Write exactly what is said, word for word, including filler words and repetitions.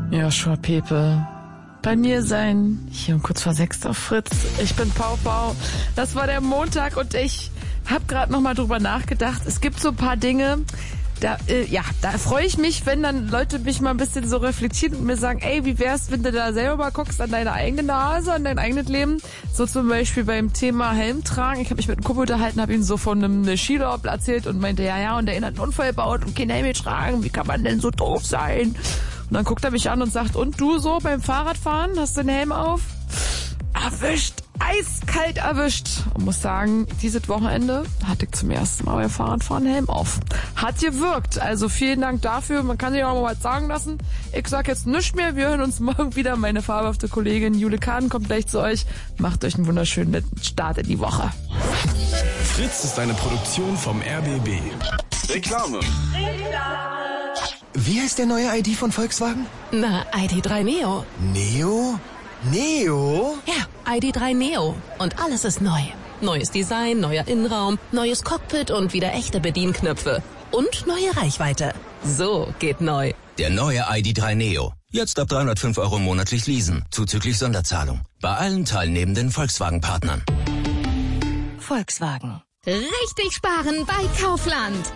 Joshua Pepe. Bei mir sein, hier um kurz vor sechs auf Fritz. Ich bin Pau Pau. Das war der Montag und ich habe gerade noch mal drüber nachgedacht. Es gibt so ein paar Dinge, da äh, ja, da freue ich mich, wenn dann Leute mich mal ein bisschen so reflektieren und mir sagen, ey, wie wär's, wenn du da selber mal guckst an deine eigene Nase, an dein eigenes Leben. So zum Beispiel beim Thema Helm tragen. Ich habe mich mit einem Kumpel unterhalten, habe ihm so von einem Skilauf erzählt und meinte, ja, ja, und der hat einen Unfall gebaut und kein Helm tragen. Wie kann man denn so doof sein? Und dann guckt er mich an und sagt, und du so beim Fahrradfahren, hast du den Helm auf? Erwischt, eiskalt erwischt. Und muss sagen, dieses Wochenende hatte ich zum ersten Mal beim Fahrradfahren Helm auf. Hat gewirkt, also vielen Dank dafür. Man kann sich auch mal was sagen lassen. Ich sag jetzt nichts mehr, wir hören uns morgen wieder. Meine fabelhafte Kollegin Jule Kahn kommt gleich zu euch. Macht euch einen wunderschönen Start in die Woche. Fritz ist eine Produktion vom R B B. Reklame. Wie heißt der neue I D von Volkswagen? Na, I D drei Neo. Neo? Neo? Ja, I D drei Neo. Und alles ist neu. Neues Design, neuer Innenraum, neues Cockpit und wieder echte Bedienknöpfe. Und neue Reichweite. So geht neu. Der neue I D drei Neo. Jetzt ab dreihundertfünf Euro monatlich leasen, zuzüglich Sonderzahlung. Bei allen teilnehmenden Volkswagen-Partnern. Volkswagen. Richtig sparen bei Kaufland.